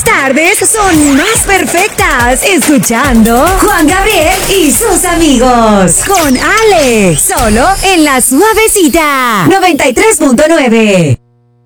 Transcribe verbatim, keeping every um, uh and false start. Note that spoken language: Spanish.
Las tardes son más perfectas escuchando Juan Gabriel y sus amigos con Ale, solo en La Suavecita noventa y tres punto nueve.